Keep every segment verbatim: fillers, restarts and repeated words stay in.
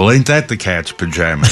Well, ain't that the cat's pajamas?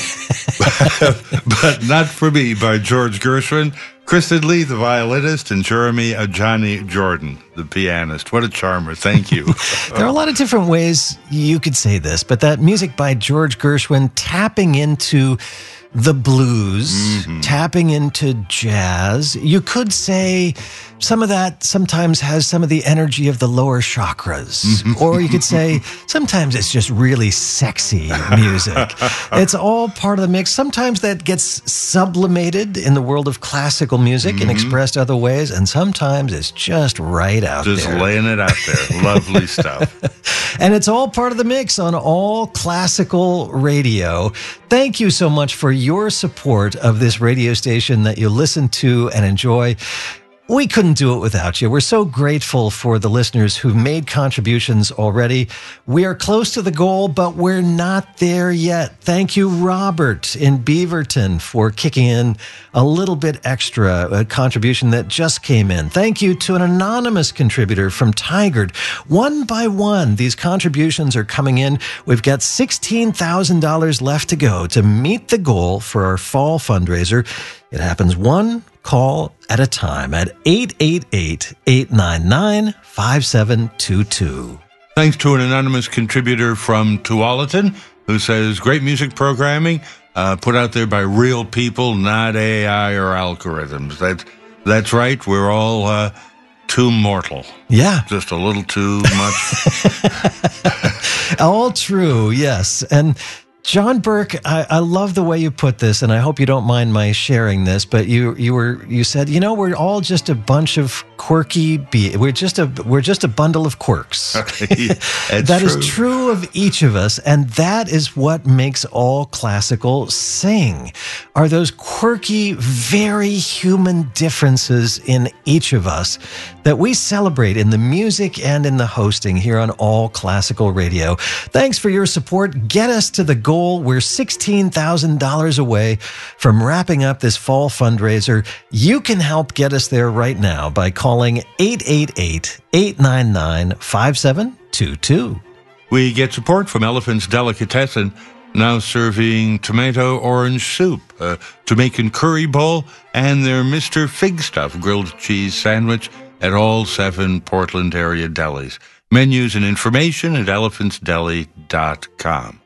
But Not For Me by George Gershwin, Kristen Lee, the violinist, and Jeremy Ajani Jordan, the pianist. What a charmer. Thank you. There are a lot of different ways you could say this, but that music by George Gershwin tapping into the blues, mm-hmm. tapping into jazz. You could say some of that sometimes has some of the energy of the lower chakras. Mm-hmm. Or you could say sometimes it's just really sexy music. It's all part of the mix. Sometimes that gets sublimated in the world of classical music mm-hmm. and expressed other ways, and sometimes it's just right out just there. Just laying it out there. Lovely stuff. And it's all part of the mix on All Classical Radio. Thank you so much for your support of this radio station that you listen to and enjoy. We couldn't do it without you. We're so grateful for the listeners who've made contributions already. We are close to the goal, but we're not there yet. Thank you, Robert in Beaverton, for kicking in a little bit extra, a contribution that just came in. Thank you to an anonymous contributor from Tigard. One by one, these contributions are coming in. We've got sixteen thousand dollars left to go to meet the goal for our fall fundraiser. It happens one call at a time at eight eight eight, eight nine nine, five seven two two. Thanks to an anonymous contributor from Tualatin who says, great music programming uh, put out there by real people, not A I or algorithms. That, that's right. We're all uh, too mortal. Yeah. Just a little too much. All true, yes. And John Burke, I, I love the way you put this, and I hope you don't mind my sharing this. But you, you were, you said, you know, we're all just a bunch of quirky. Be- we're just a, we're just a bundle of quirks. That true. is true of each of us, and that is what makes All Classical sing. Are those quirky, very human differences in each of us that we celebrate in the music and in the hosting here on All Classical Radio. Thanks for your support. Get us to the goal. We're sixteen thousand dollars away from wrapping up this fall fundraiser. You can help get us there right now by calling eight eight eight, eight nine nine, five seven two two. We get support from Elephant's Delicatessen, now serving tomato orange soup, a Jamaican curry bowl, and their Mister Fig Stuff grilled cheese sandwich at all seven Portland area delis. Menus and information at elephants deli dot com.